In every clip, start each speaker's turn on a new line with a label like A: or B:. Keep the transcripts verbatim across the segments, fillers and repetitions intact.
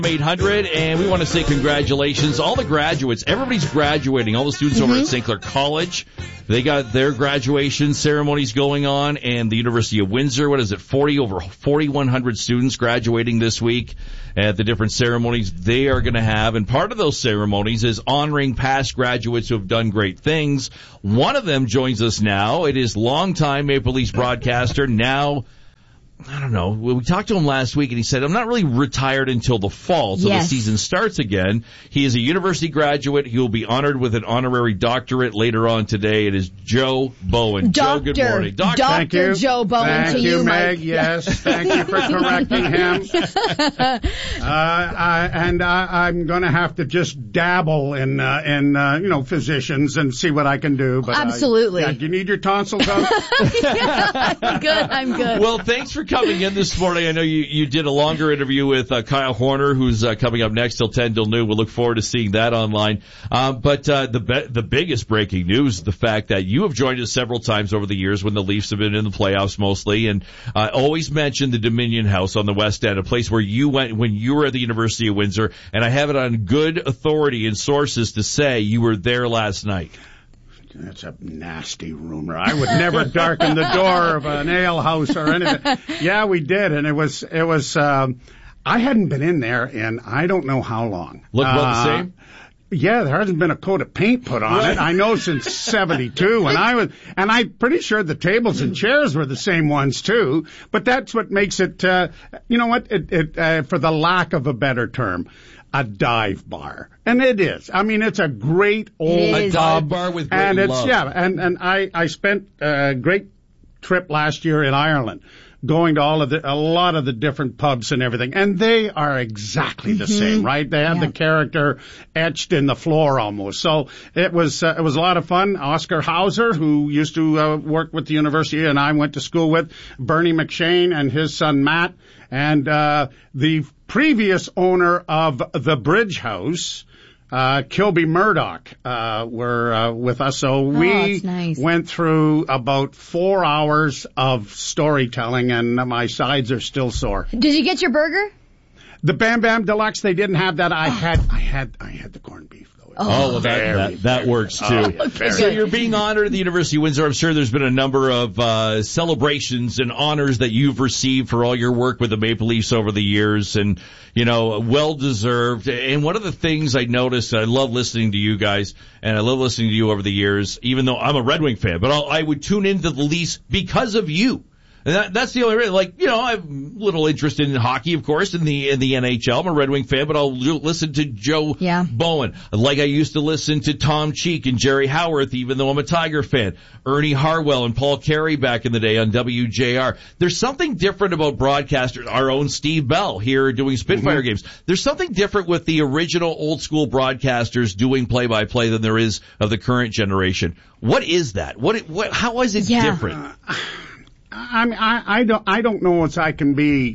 A: eight hundred, and we want to say congratulations. All the graduates, everybody's graduating. All the students mm-hmm. over at Saint Clair College, they got their graduation ceremonies going on, and the University of Windsor, what is it, forty over forty-one hundred students graduating this week at the different ceremonies they are going to have. And part of those ceremonies is honoring past graduates who have done great things. One of them joins us now. It is longtime Maple Leafs broadcaster, now I don't know. We talked to him last week, and he said, I'm not really retired until the fall, so yes. the season starts again. He is a university graduate. He will be honored with an honorary doctorate later on today. It is Joe Bowen.
B: Doctor,
A: Joe, good morning.
B: Doctor Thank you. Joe Bowen
C: Thank
B: to
C: you,
B: you,
C: Meg.
B: Mike.
C: Yes, thank you for correcting him. uh, I, and I, I'm going to have to just dabble in, uh, in uh, you know, physicians and see what I can do. But
B: Absolutely.
C: I, yeah, do you need your tonsils out?
B: yeah, I'm good. I'm good.
A: Well, thanks for coming in this morning. I know you, you did a longer interview with uh, Kyle Horner, who's uh, coming up next till ten till noon. We'll look forward to seeing that online. Uh, but uh, the be- the biggest breaking news is the fact that you have joined us several times over the years when the Leafs have been in the playoffs mostly, and uh, always mentioned the Dominion House on the West End, a place where you went when you were at the University of Windsor, and I have it on good authority and sources to say you were there last night.
C: That's a nasty rumor. I would never darken the door of an ale house or anything. Yeah, we did, and it was it was. Um, I hadn't been in there in I don't know how long.
A: Look about
C: uh,
A: the same.
C: Yeah, there hasn't been a coat of paint put on it. I know since seventy-two, and I was, and I'm pretty sure the tables and chairs were the same ones too. But that's what makes it. Uh, you know what? It, it uh, for the lack of a better term, a dive bar. And it is. I mean, it's a great old
A: a dive bar with great
C: and it's
A: love.
C: yeah. And and I I spent a great trip last year in Ireland, going to all of the a lot of the different pubs and everything, and they are exactly the mm-hmm. same, right? They have
B: yeah.
C: the character etched in the floor almost. So it was uh, it was a lot of fun. Oscar Hauser, who used to uh, work with the university, and I went to school with, Bernie McShane and his son Matt, and uh the previous owner of the Bridge House, uh, Kilby Murdoch, uh, were, uh, with us. So we
B: oh, nice.
C: went through about four hours of storytelling, and my sides are still sore.
B: Did you get your burger?
C: The Bam Bam Deluxe, they didn't have that. I had, I had, I had the corned beef.
A: Oh, well, that,
C: very,
A: that, that works, too.
C: Oh, yeah, very.
A: So you're being honored at the University of Windsor. I'm sure there's been a number of uh celebrations and honors that you've received for all your work with the Maple Leafs over the years, and, you know, well-deserved. And one of the things I noticed, I love listening to you guys, and I love listening to you over the years, even though I'm a Red Wing fan, but I'll, I would tune into the Leafs because of you. And that, that's the only reason. Like, you know, I have little interest in hockey, of course, in the in the N H L. I'm a Red Wing fan, but I'll listen to Joe
B: yeah.
A: Bowen. Like I used to listen to Tom Cheek and Jerry Howarth, even though I'm a Tiger fan. Ernie Harwell and Paul Carey back in the day on W J R. There's something different about broadcasters. Our own Steve Bell here doing Spitfire mm-hmm. games. There's something different with the original old school broadcasters doing play-by-play than there is of the current generation. What is that? What? what how is it
B: yeah.
A: different?
C: Uh, I mean, I, I don't, I don't know if I can be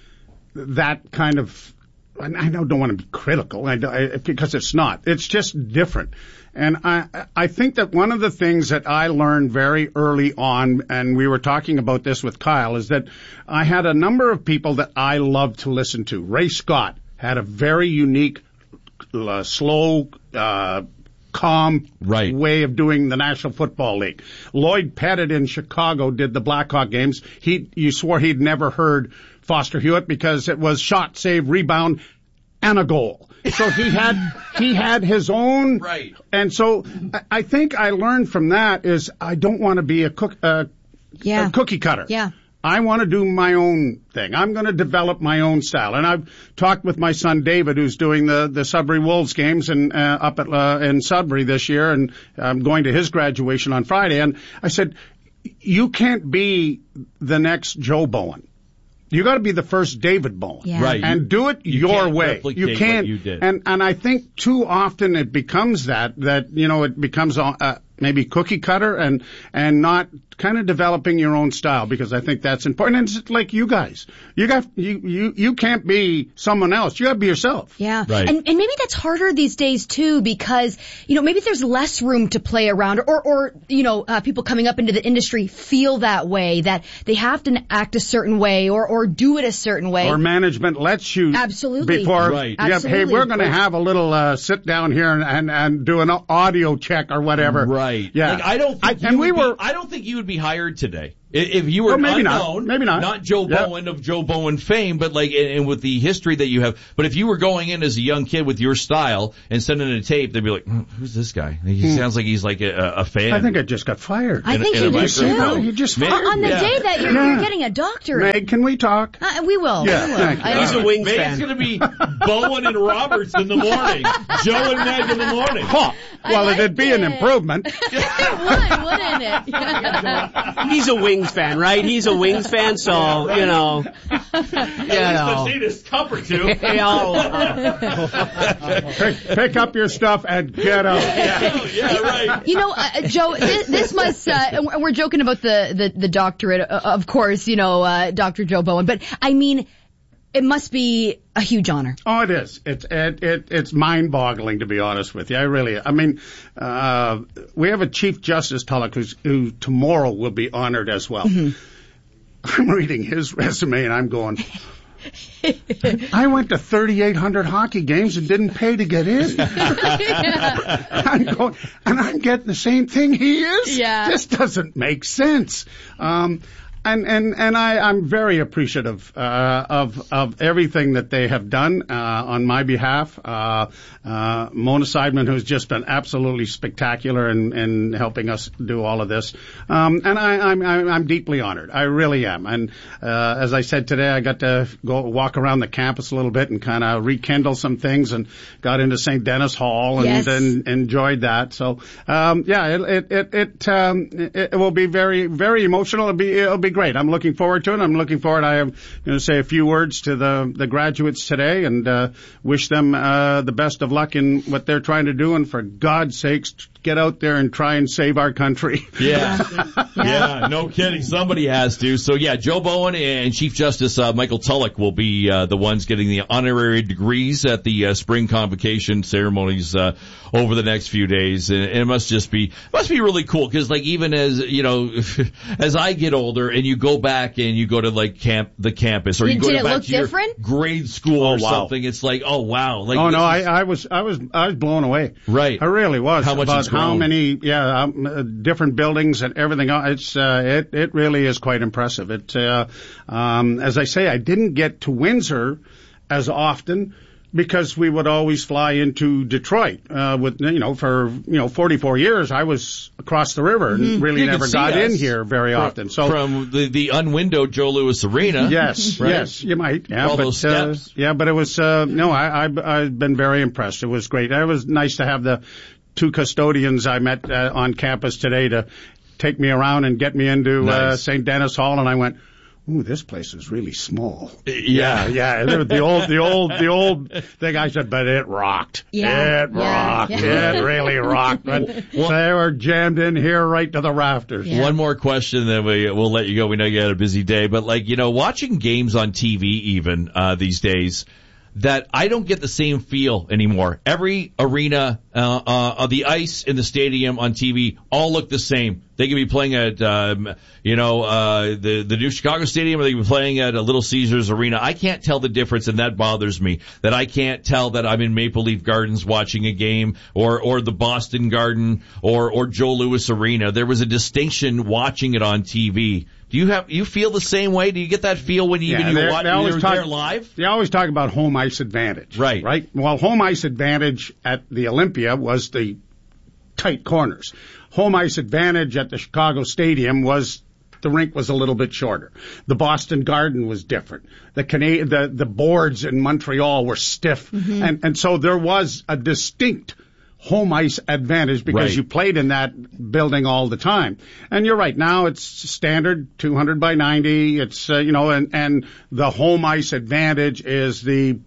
C: that kind of, I don't want to be critical I, I, because it's not. It's just different. And I, I think that one of the things that I learned very early on, and we were talking about this with Kyle, is that I had a number of people that I loved to listen to. Ray Scott had a very unique, uh, slow, uh, calm
A: right.
C: way of doing the National Football League. Lloyd Pettit in Chicago did the Blackhawk games. He, you swore he'd never heard Foster Hewitt because it was shot, save, rebound, and a goal. So he had, he had his own.
A: Right.
C: And so I, I think I learned from that is I don't want to be a cook, uh,
B: yeah.
C: a cookie cutter.
B: Yeah.
C: I want to do my own thing. I'm going to develop my own style. And I've talked with my son David, who's doing the, the Sudbury Wolves games and, uh, up at, uh, in Sudbury this year. And I'm going to his graduation on Friday. And I said, you can't be the next Joe Bowen. You got to be the first David Bowen.
B: Yeah.
A: Right.
C: And do it
A: you
C: your
A: can't
C: way. You can't.
A: What you did.
C: And, and I think too often it becomes that, that, you know, it becomes, uh, maybe cookie cutter and and not kind of developing your own style, because I think that's important. And it's like you guys, you got you you you can't be someone else. You got to be yourself.
B: Yeah,
A: right.
B: And and maybe that's harder these days too, because you know maybe there's less room to play around, or or you know uh, people coming up into the industry feel that way, that they have to act a certain way or or do it a certain way.
C: Or management lets you
B: absolutely
C: before.
A: Right.
C: Yeah,
B: Absolutely.
C: hey, we're going to have a little uh, sit down here and, and and do an audio check or whatever.
A: Right.
C: Yeah.
A: Like, I don't think
C: I,
A: you
C: and
A: would
C: we
A: be,
C: were.
A: I don't think you would be hired today. If you were
C: Well, maybe
A: unknown,
C: not. Maybe not.
A: not Joe
C: Yep.
A: Bowen of Joe Bowen fame, but like, and, and with the history that you have, but if you were going in as a young kid with your style and sending a tape, they'd be like, "Hmm, who's this guy? He
C: Hmm.
A: sounds like he's like a, a fan."
C: I think I just got fired.
B: I
A: in a-
B: think
A: in
B: you
A: a
B: did
A: microphone.
B: too.
C: You just
A: Maybe-
C: fired
B: On the
A: Yeah.
B: day that you're,
C: Yeah.
B: you're getting a doctorate.
C: Meg, can we talk?
B: Uh, we will.
C: Yeah,
B: we will.
C: thank you.
B: I-
D: He's a Wings
A: Meg's
D: fan.
A: going to be Bowen and Roberts in the morning. Joe and Meg in the morning.
C: Huh. Well,
B: like
C: it'd be an
B: it.
C: improvement.
B: it would, wouldn't it?
D: He's a Wings fan, right? He's a Wings fan, so, you know. You know.
A: Seen his cup or two.
D: Hey, I'll-
C: pick, pick up your stuff and get out.
A: Yeah, right.
B: You know, uh, Joe, this, this must, uh, and we're joking about the, the, the doctorate, uh, of course, you know, uh, Doctor Joe Bowen, but I mean, it must be a huge honor.
C: Oh, it is. It's it, it it's mind-boggling, to be honest with you. I really. I mean, uh, we have a Chief Justice Tulloch who's, who tomorrow will be honored as well. Mm-hmm. I'm reading his resume and I'm going, I went to thirty-eight hundred hockey games and didn't pay to get in. I'm going, and I'm getting the same thing he is.
B: Yeah.
C: This doesn't make sense. Um, And and and I I'm very appreciative uh, of of everything that they have done uh, on my behalf. Uh, uh, Mona Seidman, who's just been absolutely spectacular in, in helping us do all of this, um, and I, I'm I'm I'm deeply honored. I really am. And uh, as I said today, I got to go walk around the campus a little bit and kind of rekindle some things, and got into Saint Denis Hall and,
B: Yes.
C: and enjoyed that. So um, yeah, it it it it, um, it it will be very very emotional. It'll be it'll be great. I'm looking forward to it. I'm looking forward. I am going to say a few words to the the graduates today and uh, wish them uh, the best of luck in what they're trying to do. And for God's sakes, get out there and try and save our country.
A: Yeah. Yeah, no kidding. Somebody has to. So, yeah, Joe Bowen and Chief Justice uh, Michael Tulloch will be uh, the ones getting the honorary degrees at the uh, spring convocation ceremonies uh, over the next few days. And it must just be must be really cool because, like, even as, you know, as I get older and you go back and you go to, like, camp the campus or you
B: Did-
A: go
B: did
A: to
B: it
A: back
B: look
A: to your
B: different?
A: grade school or
C: Oh, wow.
A: something, it's like, oh, wow. Like,
C: Oh no,
A: this is-
C: I, I was I was I was blown away.
A: Right.
C: I really was.
A: How much
C: about
A: it's
C: how
A: grown.
C: many yeah um, uh, different buildings and everything else. It's uh, it it really is quite impressive. It uh, um, as I say, I didn't get to Windsor as often because we would always fly into Detroit. Uh, with you know for you know forty-four years I was across the river and really
A: You could
C: never
A: see
C: got
A: us
C: in here very
A: from-
C: often. So
A: from the, the unwindowed Joe Louis Arena.
C: Yes,
A: Right?
C: yes, you might. Yeah,
A: All
C: but,
A: those
C: uh,
A: steps.
C: yeah, but it was uh, no. I, I I've been very impressed. It was great. It was nice to have the two custodians I met uh, on campus today to take me around and get me into uh,
A: Nice.
C: Saint Denis Hall, and I went, ooh, this place is really small.
A: Yeah.
C: Yeah, the the old, the old, the old thing I said, but it rocked.
B: Yeah,
C: It
B: yeah,
C: rocked.
B: yeah.
C: It really rocked. But they were jammed in here right to the rafters.
B: Yeah.
A: One more question, then we we'll let you go. We know you had a busy day, but like you know, watching games on T V even uh, these days, that I don't get the same feel anymore. Every arena, uh, uh, the ice in the stadium on T V all look the same. They could be playing at, um, you know, uh, the, the new Chicago Stadium, or they could be playing at a Little Caesars Arena. I can't tell the difference, and that bothers me. That I can't tell that I'm in Maple Leaf Gardens watching a game, or, or the Boston Garden, or, or Joe Louis Arena. There was a distinction watching it on T V. Do you have, you feel the same way? Do you get that feel when you,
C: Yeah,
A: when you
C: they're-
A: watch,
C: they always
A: you're
C: talk-
A: there live?
C: They always talk about home ice advantage.
A: Right.
C: Right? Well, home ice advantage at the Olympia was the tight corners. Home ice advantage at the Chicago Stadium was the rink was a little bit shorter. The Boston Garden was different. The Cana- the the boards in Montreal were stiff,
B: Mm-hmm.
C: and and so there was a distinct home ice advantage because
A: Right.
C: you played in that building all the time. And you're right. Now it's standard two hundred by ninety. It's uh, you know, and and the home ice advantage is the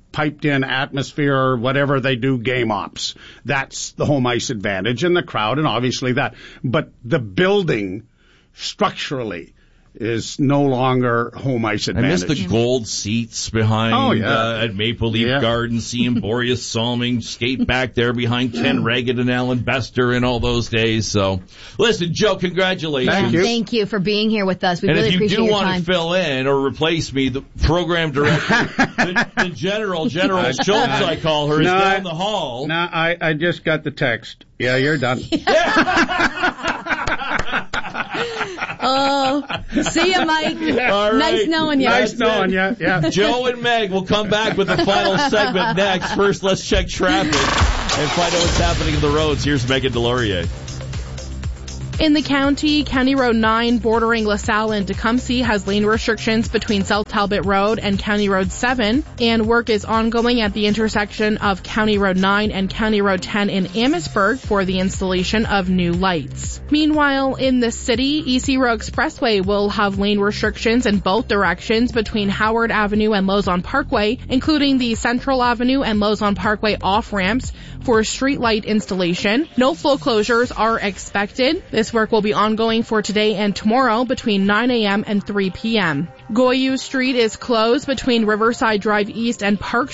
C: piped in atmosphere or whatever they do game ops. That's the home ice advantage and the crowd and obviously that. But the building structurally is no longer home ice
A: I
C: advantage.
A: miss the gold seats behind
C: Oh, yeah.
A: uh, at Maple Leaf
C: Yeah.
A: Garden, seeing Boreas Salming skate back there behind Ken Reagan and Alan Bester in all those days. So, listen, Joe, congratulations.
C: Thank you.
B: Thank you for being here with us. We
A: And
B: really
A: if you
B: appreciate
A: do
B: your
A: want
B: time.
A: to fill in or replace me, the program director, the, the general, General Schultz, I call her, is
C: No,
A: down
C: I-
A: the hall.
C: No, I, I just got the text. Yeah, you're done.
B: Oh, see you, Mike.
A: All right.
B: Nice knowing you.
C: Nice
A: That's
C: knowing
A: it.
C: you. Yeah.
A: Joe and Meg will come back with the final segment next. First, let's check traffic and find out what's happening in the roads. Here's Megan Delorier.
E: In the county, County Road nine bordering LaSalle and Tecumseh has lane restrictions between South Talbot Road and County Road seven, and work is ongoing at the intersection of County Road nine and County Road ten in Amherstburg for the installation of new lights. Meanwhile, in the city, E C Row Expressway will have lane restrictions in both directions between Howard Avenue and Lozon Parkway, including the Central Avenue and Lozon Parkway off-ramps for street light installation. No flow closures are expected. This work will be ongoing for today and tomorrow between nine a.m. and three p.m. Goyu Street is closed between Riverside Drive East and Park